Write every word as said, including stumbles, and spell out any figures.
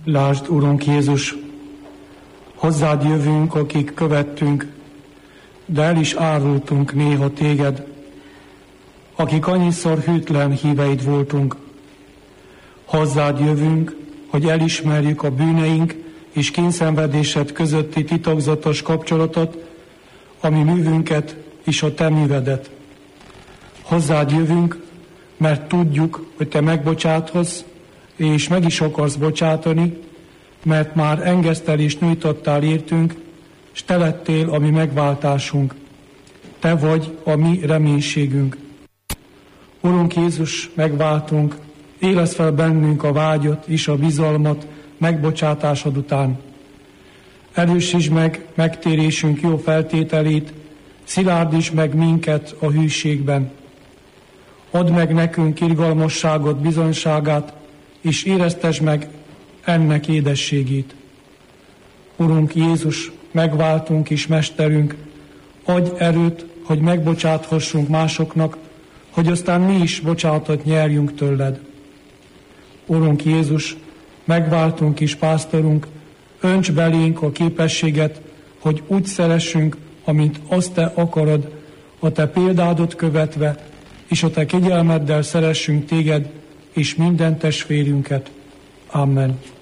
Lásd, Urunk Jézus, hozzád jövünk, akik követtünk, de el is árultunk néha téged, akik annyiszor hűtlen híveid voltunk. Hozzád jövünk, hogy elismerjük a bűneink és kényszenvedésed közötti titokzatos kapcsolatot, ami művünket és a te művedet. Hozzád jövünk, mert tudjuk, hogy te megbocsáthatsz, és meg is akarsz bocsátani, mert már engesztelést nyújtottál értünk, s te lettél a mi megváltásunk. Te vagy a mi reménységünk. Urunk Jézus, megváltunk, élesz fel bennünk a vágyat és a bizalmat megbocsátásod után. Erősítsd meg megtérésünk jó feltételét, szilárdítsd meg minket a hűségben. Add meg nekünk irgalmasságot, bizonyságát, és éreztesd meg ennek édességét. Urunk Jézus, megváltunk és Mesterünk, adj erőt, hogy megbocsáthassunk másoknak, hogy aztán mi is bocsátat nyerjünk tőled. Urunk Jézus, megváltunk és Pásztorunk, önts belénk a képességet, hogy úgy szeressünk, amint azt te akarod, a te példádot követve, és a te kegyelmeddel szeressünk téged és minden testvérünket. Amen.